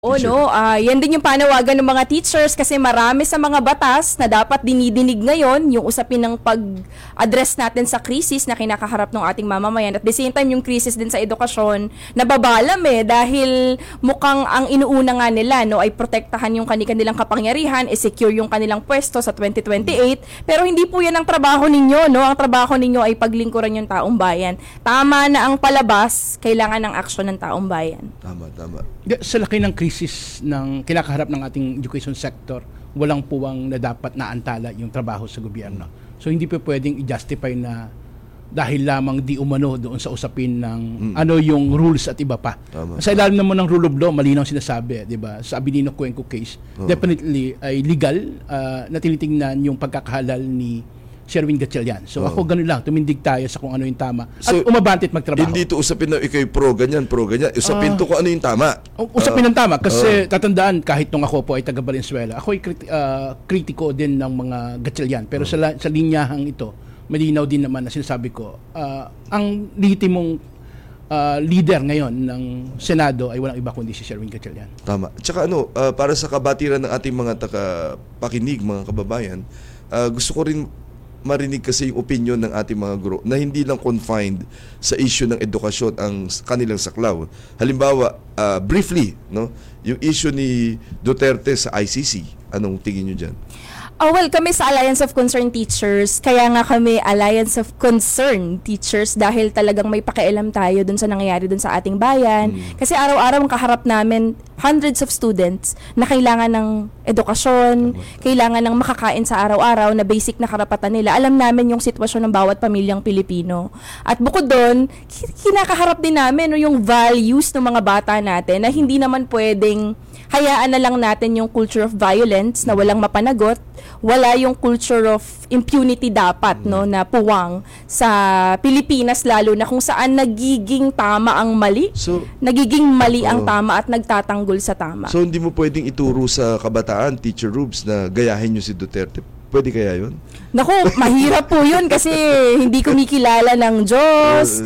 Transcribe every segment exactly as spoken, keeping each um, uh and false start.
O no, ah yan din yung panawagan ng mga teachers kasi marami sa mga batas na dapat dinidinig ngayon yung usapin ng pag-address natin sa krisis na kinakaharap ng ating mamamayan. At the same time, yung krisis din sa edukasyon, nababalam eh dahil mukhang ang inuuna nga nila no, ay protektahan yung kanilang kapangyarihan, i-secure yung kanilang pwesto sa twenty twenty-eight. Pero hindi po yan ang trabaho ninyo. No? Ang trabaho ninyo ay paglingkuran yung taong bayan. Tama na ang palabas, kailangan ng aksyon ng taong bayan. Tama, tama. Sa laki ng krisis ng kinakaharap ng ating education sector, walang puwang na dapat naantala yung trabaho sa gobyerno. So hindi pa pwedeng i-justify na dahil lamang di umano doon sa usapin ng mm. ano yung rules at iba pa. Tama. Sa ilalim naman ng rule of law, malinaw sinasabi, di ba? Sa Abilino Cuenco case, oh. definitely ay legal uh, na tinitingnan yung pagkakahalal ni Sherwin Gatchalian. So oh. ako ganun lang, tumindig tayo sa kung ano yung tama. At so, umabante at magtrabaho. Hindi to usapin na ikay pro ganyan, pro ganyan. Usapin uh, to kung ano yung tama. Usapin ng tama kasi uh, tatandaan kahit nung ako po ay taga Valenzuela, ako ay kriti- uh, kritiko din ng mga Gatchalian. Pero uh, sa, sa linyahang ito, malinaw din naman na sinasabi ko, uh, ang lehitimong uh, leader ngayon ng Senado ay walang iba kundi si Sherwin Gatchalian. Tama. Tsaka ano, uh, para sa kabatiran ng ating mga tagapakinig, mga kababayan, uh, gusto ko rin marinig kasi yung opinion ng ating mga guro na hindi lang confined sa issue ng edukasyon ang kanilang saklaw. Halimbawa, uh, briefly, no, yung issue ni Duterte sa I C C. Anong tingin nyo dyan? Oh, well, kami sa Alliance of Concerned Teachers, kaya nga kami Alliance of Concerned Teachers dahil talagang may pakialam tayo dun sa nangyayari dun sa ating bayan. Hmm. Kasi araw-araw ang kaharap namin hundreds of students na kailangan ng edukasyon, kailangan ng makakain sa araw-araw na basic na karapatan nila. Alam namin yung sitwasyon ng bawat pamilyang Pilipino. At bukod doon, kinakaharap din namin no, yung values ng mga bata natin na hindi naman pwedeng hayaan na lang natin yung culture of violence na walang mapanagot, wala yung culture of impunity dapat no na puwang sa Pilipinas lalo na kung saan nagiging tama ang mali, so, nagiging mali uh, ang tama at nagtatanggol sa tama. So hindi mo pwedeng ituro sa kabataan, Teacher Rubes, na gayahin nyo si Duterte? Pwede kaya yun? Naku, mahirap po yun kasi hindi kumikilala ng Diyos,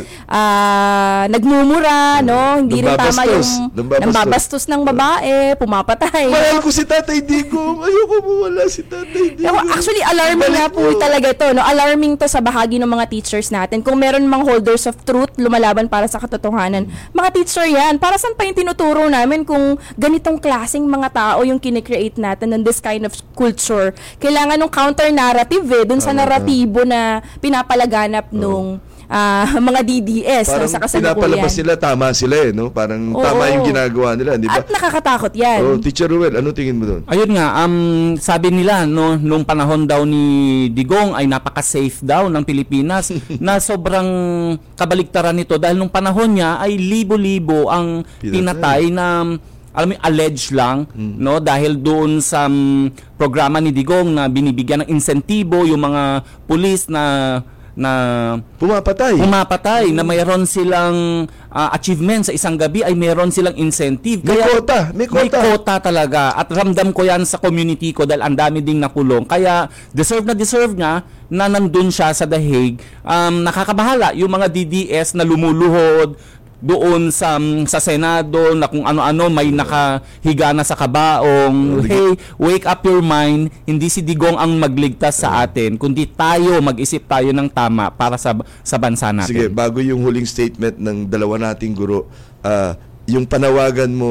uh, nagmumura, no? Hindi rin tama yung nambabastos ng babae, pumapatay. Mahal ko si Tatay Digong. Ayoko mo wala si Tatay Digong. Actually, alarming na po talaga ito. No? Alarming to sa bahagi ng mga teachers natin. Kung meron mang holders of truth, lumalaban para sa katotohanan. Mga teacher yan. Para saan pa yung tinuturo namin kung ganitong klaseng mga tao yung kinikreate natin ng this kind of culture? Kailangan ng counter-narrative eh, dun sa uh, naratibo na pinapalaganap uh, nung uh, mga D D S parang no, sa kasalukuyan. Pinapalabas sila, tama sila eh, no? Parang oo, tama yung ginagawa nila, di ba? At nakakatakot yan. Oh, Teacher Ruel, ano tingin mo doon? Ayun nga, um, sabi nila, no, nung panahon daw ni Digong ay napaka-safe daw ng Pilipinas na sobrang kabaligtaran nito dahil nung panahon niya ay libo-libo ang pinatay na alam mo, alleged lang, hmm. no, dahil doon sa um, programa ni Digong na binibigyan ng insentibo yung mga pulis na na pumapatay. Pumapatay hmm. na mayroon silang uh, achievement sa isang gabi ay mayroon silang incentive. May kaya, quota, may quota. May quota talaga at ramdam ko yan sa community ko dahil ang dami ding nakulong. Kaya deserve na deserve niya na nandun siya sa The Hague. Um, nakakabahala yung mga D D S na lumuluhod doon sa sa Senado na kung ano-ano may nakahiga na sa kabaong. Hey, wake up your mind. Hindi si Digong ang magligtas sa atin, kundi tayo mag-isip tayo ng tama para sa sa bansa natin. Sige, bago yung huling statement ng dalawa nating guro, uh, yung panawagan mo,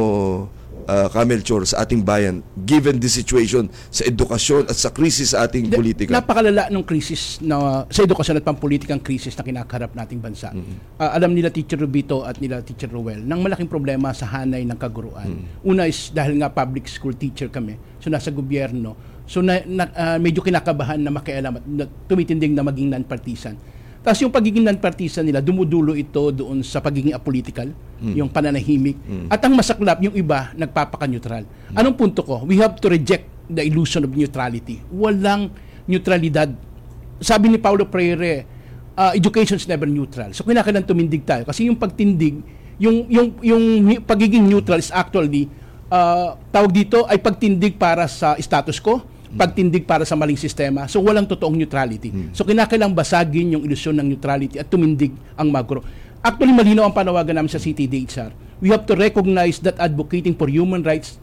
uh, Kamelchor, sa ating bayan, given the situation sa edukasyon at sa krisis sa ating De, politika. Napakalala ng krisis na, sa edukasyon at pampolitikang krisis na kinakaharap nating bansa. Mm-hmm. Uh, alam nila Teacher Rubito at nila Teacher Ruel ng malaking problema sa hanay ng kaguruan. Mm-hmm. Una is dahil nga public school teacher kami, so nasa gobyerno, so na, na, uh, medyo kinakabahan na makialam at na, tumitinding na maging non-partisan. Tapos yung pagiging non-partisan nila, dumudulo ito doon sa pagiging apolitical, mm. yung pananahimik. Mm. At ang masaklap, yung iba, nagpapaka-neutral. Mm. Anong punto ko? We have to reject the illusion of neutrality. Walang neutralidad. Sabi ni Paulo Freire, uh, education is never neutral. So kinakailangan tumindig tayo. Kasi yung pagtindig, yung, yung, yung pagiging neutral is actually, uh, tawag dito, ay pagtindig para sa status quo, pagtindig para sa maling sistema. So walang totoong neutrality. Hmm. So kinakailangang basagin yung ilusyon ng neutrality at tumindig ang magro. Actually malinaw ang panawagan namin sa C T D H R we have to recognize that advocating for human rights